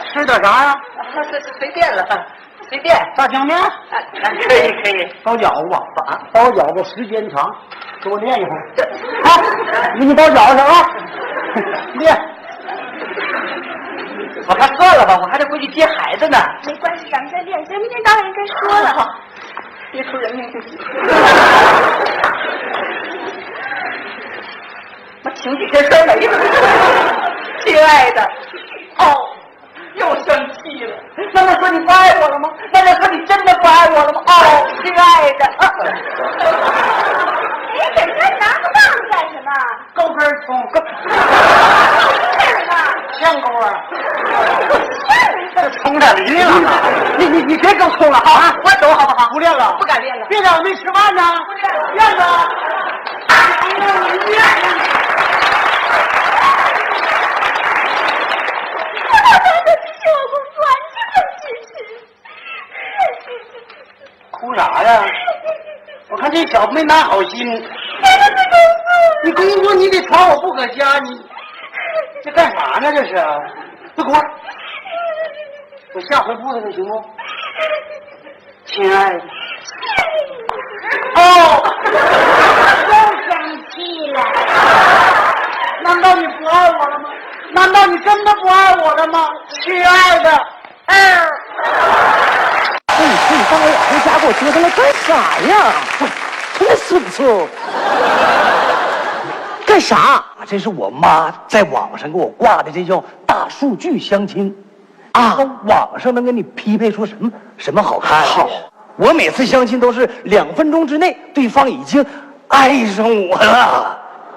吃点啥呀？ 随便了，随便。 大酱面？ 可以。 包饺子吧，包饺子时间长，多练一会儿。好，给你包饺子啊，练。 我看算了吧，我还得回去接孩子呢。 没关系，咱们再练，咱明天导演应该说了。 别出人命就行。我请几天事没了。亲爱的，又生气了。那么说你不爱我了吗？那么说你真的不爱我了吗？亲爱的。 你给人拿个棒子干什么？ 高根葱， 干什么？ 香菇啊！ 这葱哪里了？你别更葱了啊！ 我走好不好？ 不练了， 不敢练了。 别让没吃饭呢。 练了。 哭啥呀？我看这小子没拿好心。你工作你得传我不搁家，你这干啥呢？这是，别哭，我下回不了行不？亲爱的。 又生气了。 难道你不爱我了吗？难道你真的不爱我了吗？亲爱的。 你到我回家给我折腾了干啥呀？真的是不错。干啥？这是我妈在网上给我挂的，这叫大数据相亲啊！网上能给你匹配出什么好看的？好，我每次相亲都是2分钟之内，对方已经爱上我了。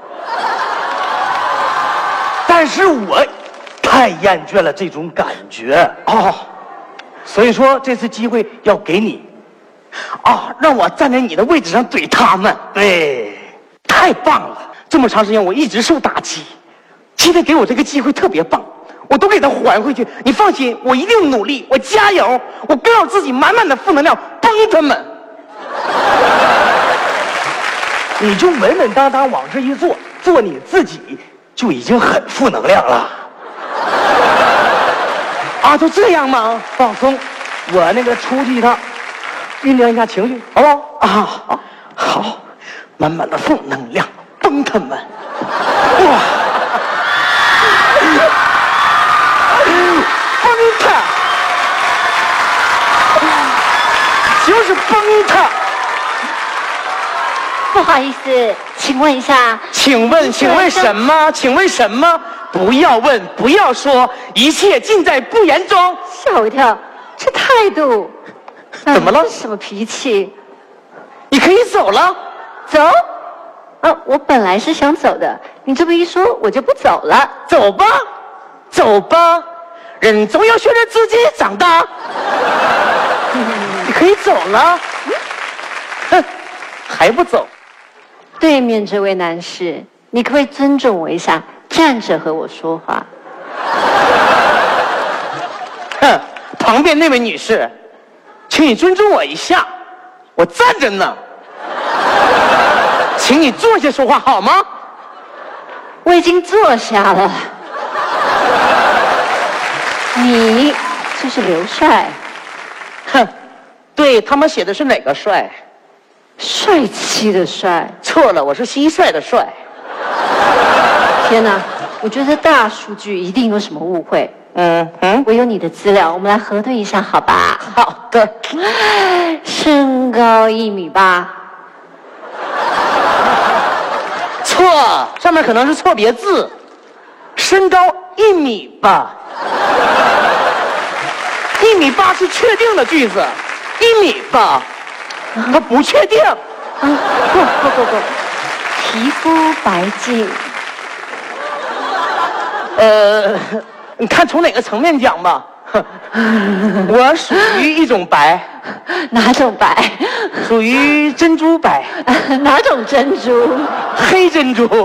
但是我太厌倦了这种感觉所以说这次机会要给你让我站在你的位置上怼他们。对，太棒了！这么长时间我一直受打击，今天给我这个机会特别棒，我都给他还回去。你放心，我一定努力，我加油，我给我自己满满的负能量，帮他们。你就稳稳当当往这一坐，做你自己就已经很负能量了。就这样吗？放松，我那个出去一趟，酝酿一下情绪，好不好？好，满满的负能量，帮他们。哇！帮他，就是帮他。 不好意思，请问一下。 请问什么？请问什么？不要问，不要说，一切尽在不言中。 吓我一跳，这态度， 怎么了？ 什么脾气？ 你可以走了。 走？我本来是想走的，你这么一说，我就不走了。 走吧，走吧，人总要学着自己长大。你可以走了。哼，还不走？ 对面这位男士，你可不可以尊重我一下？站着和我说话。 旁边那位女士，请你尊重我一下，我站着呢，请你坐下说话好吗？ 我已经坐下了。你就是刘帅。 对，他们写的是哪个帅？ 帅气的帅。 错了，我是蟋蟀的帅。 天哪，我觉得大数据一定有什么误会。我有你的资料，我们来核对一下，好吧？ 好的。 身高1.8米。 错，上面可能是错别字。身高1.8米。1.8米是确定的句子，1.8米，他不确定。 不，皮肤白净。 你看从哪个层面讲吧。我属于一种白。 哪种白？ 属于珍珠白。 哪种珍珠？ 黑珍珠。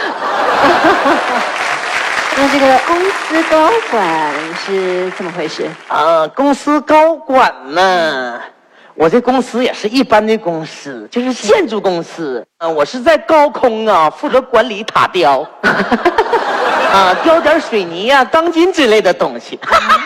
那这个公司高管是怎么回事？ 公司高管呢？我这公司也是一般的公司，就是建筑公司。我是在高空负责管理塔吊。雕点水泥钢筋之类的东西。